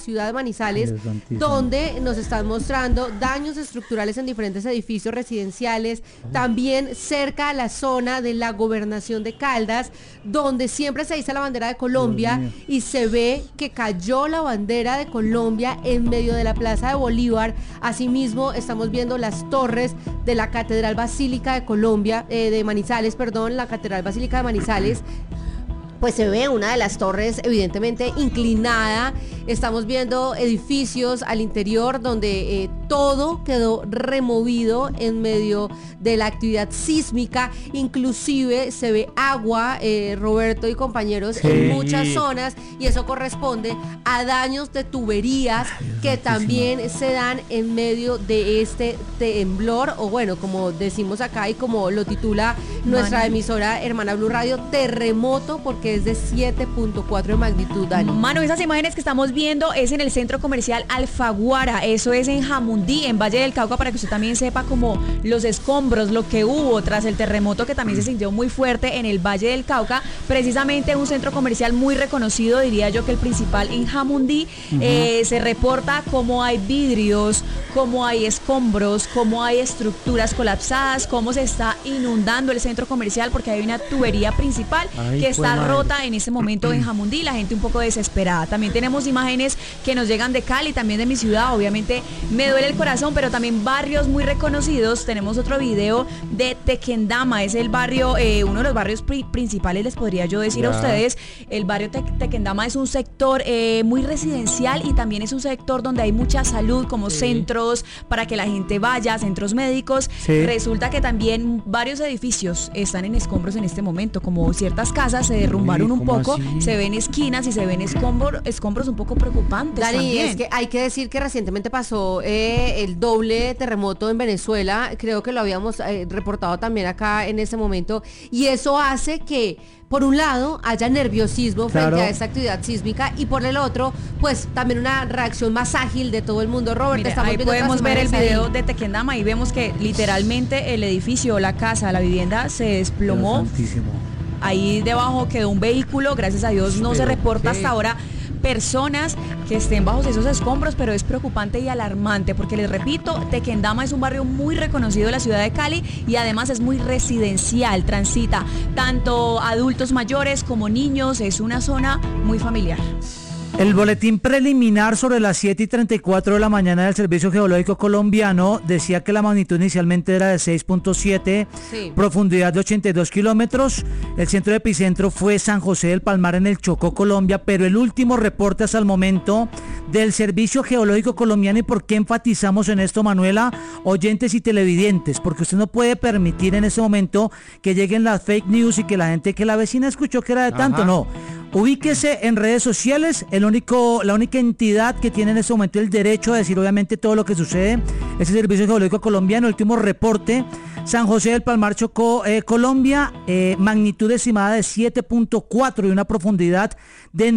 ciudad de Manizales, donde nos están mostrando daños estructurales en diferentes edificios residenciales, también cerca a la zona de la gobernación de Caldas, donde siempre se iza la bandera de Colombia y se ve que cayó la bandera de Colombia en medio de la Plaza de Bolívar. Asimismo, estamos viendo las torres de la Catedral Basílica de Colombia, de Manizales, perdón, la Catedral Basílica de Manizales. Pues se ve una de las torres evidentemente inclinada. Estamos viendo edificios al interior donde todo quedó removido en medio de la actividad sísmica. Inclusive se ve agua, Roberto y compañeros, en muchas zonas, y eso corresponde a daños de tuberías que también se dan en medio de este temblor, o bueno, como decimos acá y como lo titula nuestra emisora hermana Blue Radio, terremoto, porque es de 7.4 de magnitud, Dani. Mano, esas imágenes que estamos viendo es en el centro comercial Alfaguara, eso es en Jamundí, en Valle del Cauca, para que usted también sepa como los escombros, lo que hubo tras el terremoto que también se sintió muy fuerte en el Valle del Cauca, precisamente un centro comercial muy reconocido, diría yo que el principal en Jamundí. Se reporta cómo hay vidrios, cómo hay escombros, cómo hay estructuras colapsadas, cómo se está inundando el centro comercial porque hay una tubería principal que está rota en ese momento en Jamundí, la gente un poco desesperada. También tenemos imágenes que nos llegan de Cali, también de mi ciudad, obviamente me duele el corazón, pero también barrios muy reconocidos. Tenemos otro video de Tequendama, es el barrio, uno de los barrios principales, les podría yo decir a ustedes. El barrio Tequendama es un sector muy residencial y también es un sector donde hay mucha salud, como centros para que la gente vaya, centros médicos. Resulta que también varios edificios están en escombros en este momento, como ciertas casas se derrumbaron un poco, así? Se ven esquinas y se ven escombros un poco preocupantes. Dani, también. Es que hay que decir que recientemente pasó el doble terremoto en Venezuela, creo que lo habíamos reportado también acá en ese momento, y eso hace que por un lado haya nerviosismo frente a esta actividad sísmica, y por el otro pues también una reacción más ágil de todo el mundo. Robert, Mire, ahí podemos ver el video de Tequendama y vemos que literalmente el edificio, la casa, la vivienda se desplomó. Ahí debajo quedó un vehículo, gracias a Dios no se reporta hasta ahora personas que estén bajo esos escombros, pero es preocupante y alarmante porque, les repito, Tequendama es un barrio muy reconocido de la ciudad de Cali y además es muy residencial, transita tanto adultos mayores como niños, es una zona muy familiar. El boletín preliminar sobre las 7:34 de la mañana del Servicio Geológico Colombiano decía que la magnitud inicialmente era de 6.7, profundidad de 82 kilómetros. El centro de epicentro fue San José del Palmar, en el Chocó, Colombia, pero el último reporte hasta el momento del Servicio Geológico Colombiano. ¿Y por qué enfatizamos en esto, Manuela, oyentes y televidentes? Porque usted no puede permitir en este momento que lleguen las fake news y que la gente, que la vecina escuchó que era de tanto, no. Ubíquese en redes sociales. La única entidad que tiene en este momento el derecho a decir obviamente todo lo que sucede es el Servicio Geológico Colombiano. El último reporte, San José del Palmar, Chocó, Colombia, magnitud estimada de 7.4 y una profundidad de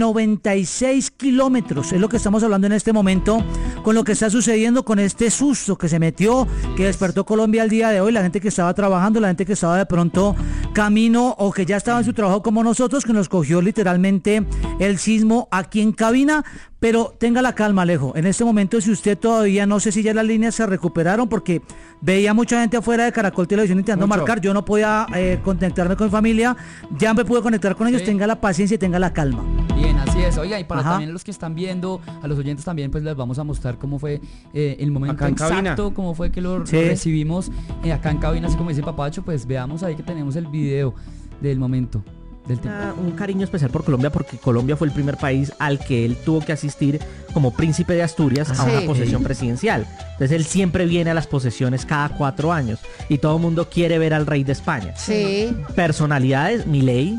96 kilómetros. Es lo que estamos hablando en este momento con lo que está sucediendo, con este susto que se metió, que despertó Colombia al día de hoy. La gente que estaba trabajando, la gente que estaba de pronto camino o que ya estaba en su trabajo como nosotros, que nos cogió literalmente el sismo aquí en cabina. Pero tenga la calma, Alejo. En este momento, si usted todavía, no sé si ya las líneas se recuperaron, porque veía mucha gente afuera de Caracol Televisión intentando marcar. Yo no podía conectarme con mi familia. Ya me pude conectar con ellos. Tenga la paciencia y tenga la calma. Bien, así es. Oiga, y para también los que están viendo, a los oyentes también, pues les vamos a mostrar cómo fue el momento exacto, cómo fue que lo recibimos acá en cabina, así como dice Papacho. Pues veamos ahí que tenemos el video del momento. Un cariño especial por Colombia, porque Colombia fue el primer país al que él tuvo que asistir como príncipe de Asturias a una posesión presidencial. Entonces él siempre viene a las posesiones cada 4 años y todo el mundo quiere ver al rey de España. Personalidades, Milei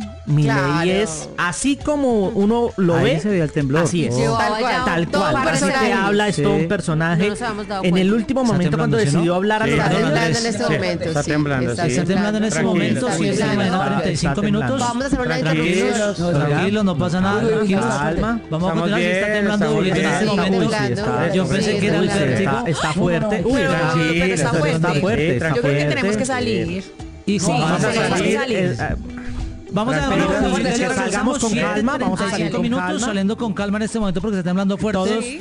es así como uno lo ve. Se veía el temblor. Así es. Tal cual. Así te habla, es todo un personaje. En el último momento, cuando decidió hablar a los medios. Está temblando en este momento. Está temblando en este momento. Sí, 35 minutos. Vamos a hacer una Tranquilo, no pasa nada. Calma. Vamos a continuar. Está temblando en este momento. Yo pensé que era el vértigo. Está fuerte. Pero está fuerte. Yo creo que tenemos que salir. Y sí, vamos a salir. Vamos a salgamos con calma. Vamos a salir 5 minutos saliendo con calma en este momento porque se está temblando fuerte.